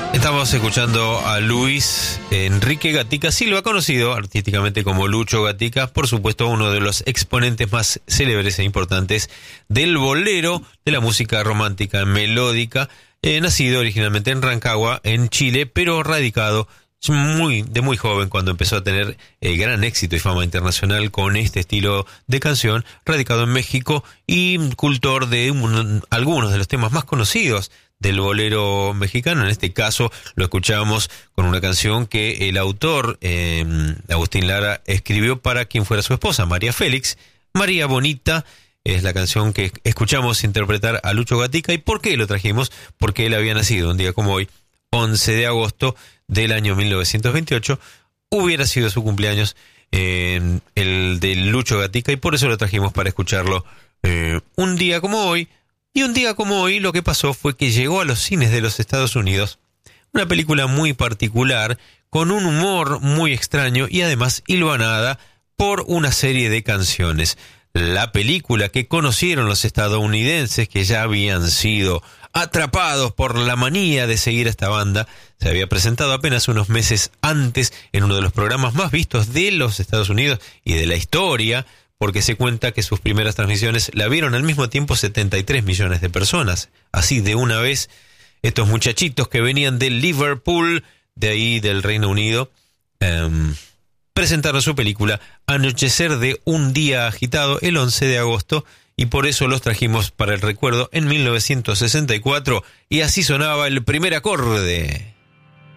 Estamos escuchando a Luis Enrique Gatica Silva, conocido artísticamente como Lucho Gatica, por supuesto uno de los exponentes más célebres e importantes del bolero, de la música romántica melódica, nacido originalmente en Rancagua, en Chile, pero radicado de muy joven, cuando empezó a tener gran éxito y fama internacional con este estilo de canción, radicado en México y cultor de algunos de los temas más conocidos del bolero mexicano. En este caso lo escuchamos con una canción que el autor, Agustín Lara, escribió para quien fuera su esposa, María Félix. María Bonita es la canción que escuchamos interpretar a Lucho Gatica. ¿Y por qué lo trajimos? Porque él había nacido un día como hoy, 11 de agosto del año 1928. Hubiera sido su cumpleaños, el de Lucho Gatica, y por eso lo trajimos para escucharlo un día como hoy. Y un día como hoy lo que pasó fue que llegó a los cines de los Estados Unidos una película muy particular, con un humor muy extraño y además hilvanada por una serie de canciones. La película que conocieron los estadounidenses, que ya habían sido atrapados por la manía de seguir a esta banda, se había presentado apenas unos meses antes en uno de los programas más vistos de los Estados Unidos y de la historia, porque se cuenta que sus primeras transmisiones la vieron al mismo tiempo 73 millones de personas. Así de una vez, estos muchachitos que venían de Liverpool, de ahí del Reino Unido, presentaron su película Anochecer de un día agitado el 11 de agosto, y por eso los trajimos para el recuerdo en 1964, y así sonaba el primer acorde.